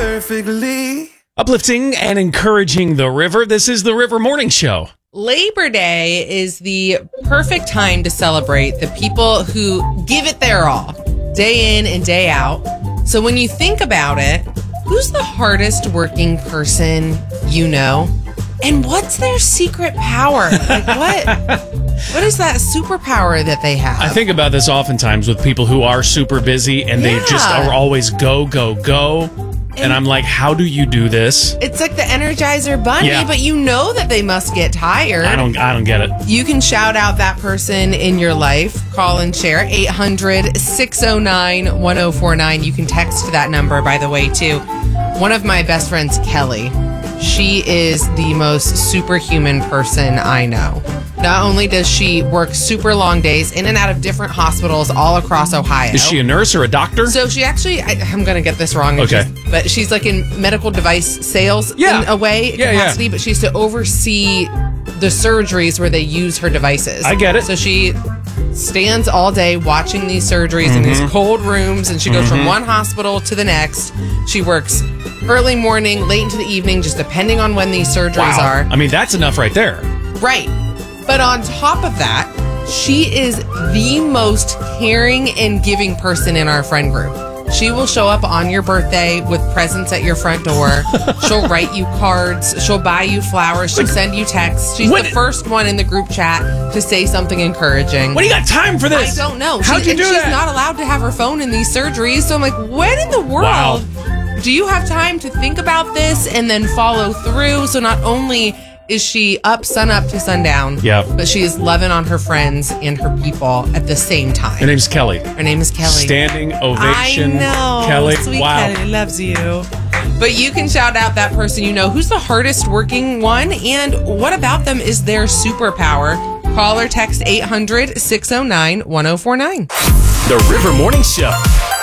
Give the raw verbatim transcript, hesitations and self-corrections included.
perfectly. Uplifting and encouraging the river. This is the River Morning Show. Labor Day is the perfect time to celebrate the people who give it their all, day in and day out. So when you think about it, who's the hardest working person you know? And what's their secret power? Like what? What is that superpower that they have? I think about this oftentimes with people who are super busy and Yeah. they just are always go, go, go. And, and I'm like, how do you do this? It's like the Energizer Bunny, Yeah. but you know that they must get tired. I don't I don't get it. You can shout out that person in your life. Call and share eight hundred, six oh nine, one oh four nine. You can text that number, by the way, too. One of my best friends, Kelly, she is the most superhuman person I know. Not only does she work super long days in and out of different hospitals all across Ohio. Is she a nurse or a doctor? So she actually, I, I'm going to get this wrong. Okay. She's- But she's like in medical device sales Yeah. in a way, Yeah, capacity, yeah. but she's to oversee the surgeries where they use her devices. I get it. So she stands all day watching these surgeries Mm-hmm. in these cold rooms, and she goes from one hospital to the next. She works early morning, late into the evening, just depending on when these surgeries Wow. are. I mean, that's enough right there. Right. But on top of that, she is the most caring and giving person in our friend group. She will show up on your birthday with presents at your front door. She'll write you cards. She'll buy you flowers. She'll send you texts. She's What- the first one in the group chat to say something encouraging. When do you got time for this? I don't know. How'd She- you do and that? She's not allowed to have her phone in these surgeries. So I'm like, when in the world do you have time to think about this and then follow through? So not only is she up sun up to sundown, Yep. but she is loving on her friends and her people at the same time. Her name's Kelly. Her name is Kelly. Standing ovation. I know. Kelly. Sweet Wow. Kelly loves you. But you can shout out that person you know. Who's the hardest working one? And what about them is their superpower? Call or text eight hundred, six oh nine, one oh four nine. The River Morning Show.